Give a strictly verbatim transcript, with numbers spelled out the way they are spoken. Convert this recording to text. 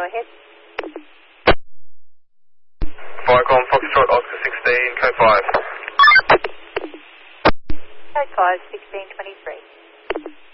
ahead. Viacom Foxtrot Oscar sixteen, code five. Code five, sixteen twenty-three.